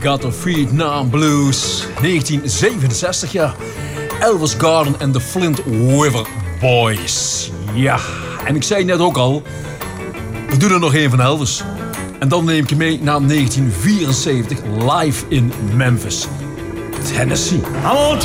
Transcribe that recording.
Got the Vietnam Blues, 1967, ja. Elvis Garden en de Flint River Boys. Ja, en ik zei net ook al, we doen er nog één van Elvis. En dan neem ik je mee naar 1974, live in Memphis, Tennessee.